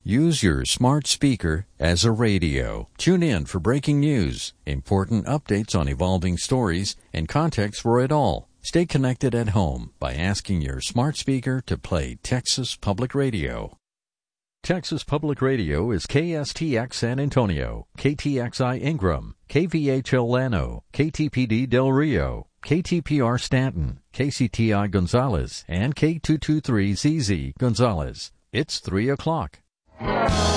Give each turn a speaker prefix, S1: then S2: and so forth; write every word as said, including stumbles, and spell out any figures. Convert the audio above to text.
S1: Use your smart speaker as a radio. Tune in for breaking news, important updates on evolving stories, and context for it all. Stay connected at home by asking your smart speaker to play Texas Public Radio. Texas Public Radio is K S T X San Antonio, K T X I Ingram, K V H L Llano, K T P D Del Rio, K T P R Stanton, K C T I Gonzales, and K two twenty-three Z Z Gonzales. It's three o'clock.